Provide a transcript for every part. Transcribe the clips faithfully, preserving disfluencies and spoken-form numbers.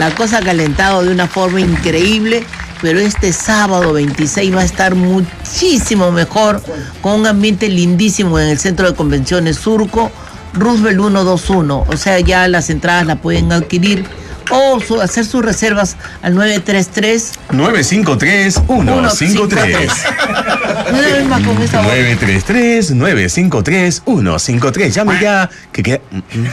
La cosa ha calentado de una forma increíble, pero este sábado veintiséis va a estar muchísimo mejor, con un ambiente lindísimo en el Centro de Convenciones Surco, Roosevelt ciento veintiuno. O sea, ya las entradas las pueden adquirir o su, hacer sus reservas al nueve tres tres nueve cinco tres uno cinco tres. nueve tres tres nueve cinco tres uno cinco tres. Llame ya. Que queda.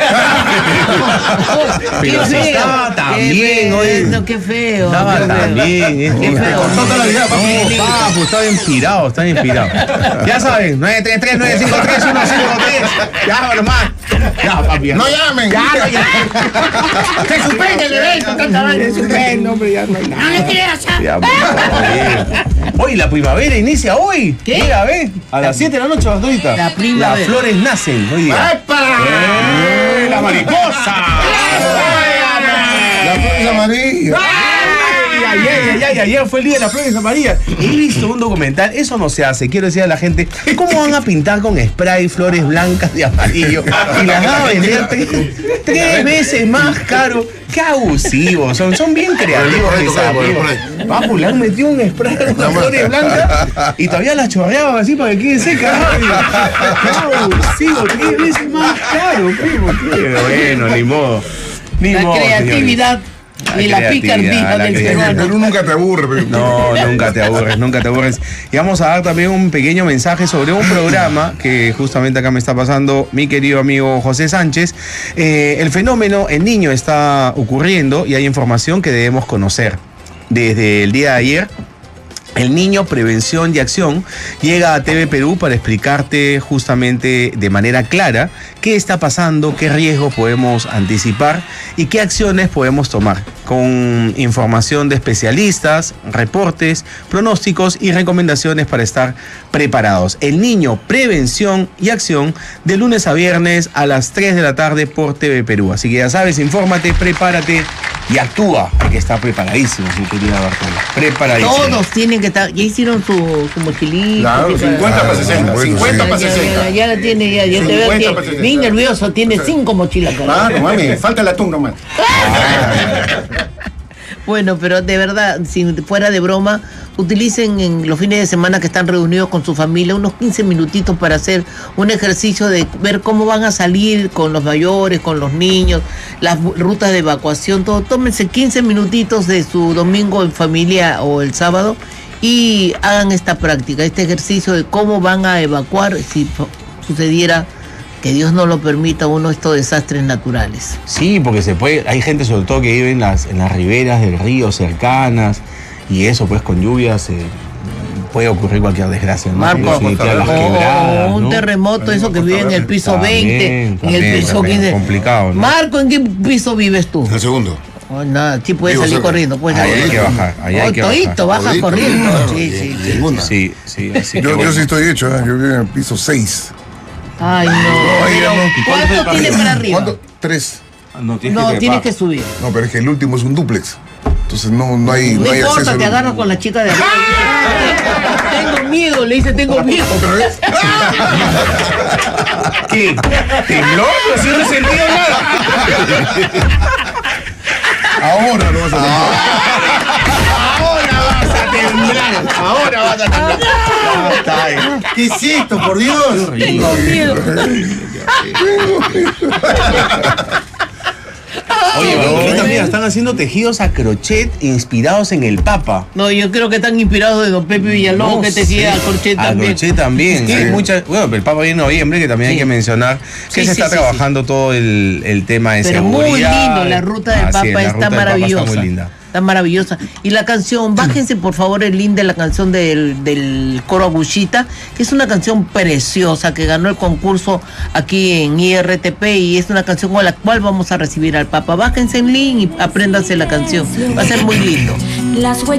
Pero si estaba también, oye. No, qué feo. Estaba también. Qué feo. Papu, estaba inspirado, estaba inspirado. Ya saben, nueve tres tres nueve cinco tres uno cinco tres. Ya, hermano. Ya, papi. No llamen. Ya, no llamen. Se suspende el evento, tanta vaina. Se suspende, hombre, ya no hay nada. No le creas. Ya, hoy la primavera inicia hoy. ¿Qué? Mira, ve. A las siete de la noche, ahorita. La primavera. Las flores nacen hoy día. ¡Epa! ¡Eh, la mariposa! La flor es amarilla. Ayer, ayer, ayer fue el día de las flores amarillas. He visto un documental, eso no se hace. Quiero decir a la gente, ¿cómo van a pintar con spray flores blancas de amarillo? Y las van a vender tres, tres veces más caro. Qué abusivos, son, son bien creativos. Papu, le han metido un spray con flores blancas y todavía las chorreaban así para que quede seca. Qué abusivo, tres veces más caro, primo. Qué bueno, ni modo. Ni La modo, creatividad. La Y la picardía del peruano. Perú nunca te aburre, pero... No, nunca te aburres, nunca te aburres. Y vamos a dar también un pequeño mensaje sobre un programa que justamente acá me está pasando mi querido amigo José Sánchez. Eh, el fenómeno El Niño está ocurriendo y hay información que debemos conocer. Desde el día de ayer, El Niño, Prevención y Acción llega a T V Perú para explicarte justamente de manera clara qué está pasando, qué riesgos podemos anticipar y qué acciones podemos tomar, con información de especialistas, reportes, pronósticos y recomendaciones para estar preparados. El Niño, Prevención y Acción, de lunes a viernes a las tres de la tarde por T V Perú. Así que ya sabes, infórmate, prepárate y actúa, porque está preparadísimo, mi querida Bartola. Preparadísimo. Todos tienen que estar, ya hicieron su, su mochilita. Claro, cincuenta para sesenta. cincuenta para Ya, sesenta. ya, ya la tiene, ya, ya te veo cincuenta que para sesenta. bien nervioso, tiene cinco mochilas. Claro, mami, falta el atún nomás. Bueno, pero de verdad, si fuera de broma, utilicen en los fines de semana que están reunidos con su familia unos quince minutitos para hacer un ejercicio de ver cómo van a salir con los mayores, con los niños, las rutas de evacuación, todo. Tómense quince minutitos de su domingo en familia o el sábado y hagan esta práctica, este ejercicio de cómo van a evacuar si sucediera, que Dios no lo permita, uno de estos desastres naturales. Sí, porque se puede, hay gente sobre todo que vive en las, en las riberas del río cercanas y eso pues con lluvias eh, puede ocurrir cualquier desgracia, ¿no? Marco, Sí, claro, las o, quebradas, o un ¿no? terremoto, eso que vive en el piso También, veinte, en también, el piso también, quince. complicado, ¿no? Marco, ¿en qué piso vives tú? El segundo. Oh, nada, sí puedes Vivo salir cerca. corriendo, puedes Ahí salir. hay que bajar, ahí hay Oh, que todito, bajar. bajas Todito, corriendo. claro, Sí, de- sí, de sí. una. Sí, sí, así que Yo, yo bueno. sí estoy hecho, ¿eh? Yo vivo en el piso seis. Ay, no. Ay, Pero, no. ¿cuánto tiene para arriba? ¿Cuánto? Tres. No, tienes No, que tienes trepar. que subir. No, pero es que el último es un dúplex. Entonces no, no hay, no No hay importa, acceso. te al- agarras con la chica de arriba. Tengo miedo, le dice, tengo miedo. ¿Otra vez? ¿Qué? ¿Tembló? No se no he sentido nada. Ahora no vas a Ahora vas a temblar. Ahora vas a temblar. Ya está ahí. ¿Qué es esto, por Dios? Tengo miedo. Oye, Bartolita, mira, están haciendo tejidos a crochet inspirados en el Papa. No, yo creo que están inspirados de don Pepe Villalobos, No que sé. tejía a corchet A también. crochet también. Sí. Hay muchas, bueno, pero el Papa viene en noviembre, que también Sí. hay que mencionar que Sí, se sí, está sí, trabajando todo el, el tema de Pero seguridad. muy lindo, la ruta del Así Papa es, la está ruta del Papa maravillosa. Está muy linda. Está maravillosa. Y la canción, bájense por favor el link de la canción del, del coro Agushita, que es una canción preciosa que ganó el concurso aquí en I R T P y es una canción con la cual vamos a recibir al Papa. Bájense el link y apréndanse la canción. Va a ser muy lindo. Las huellas